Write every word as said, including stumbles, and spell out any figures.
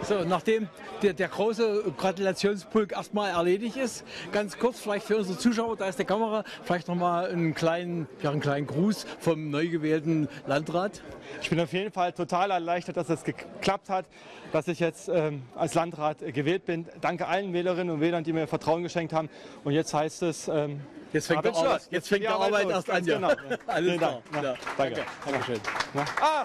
So, nachdem der, der große Gratulationspulk erstmal erledigt ist, ganz kurz vielleicht für unsere Zuschauer, da ist der Kamera, vielleicht nochmal einen kleinen, ja, einen kleinen Gruß vom neu gewählten Landrat. Ich bin auf jeden Fall total erleichtert, dass es geklappt hat, dass ich jetzt ähm, als Landrat äh, gewählt bin. Danke allen Wählerinnen und Wählern, die mir Vertrauen geschenkt haben. Und jetzt heißt es, ähm, jetzt fängt, der Arbeit, jetzt fängt die Arbeit erst an. Ja. Genau. Alles klar. Ja. Ja. Danke. Dankeschön. Ja. Ah!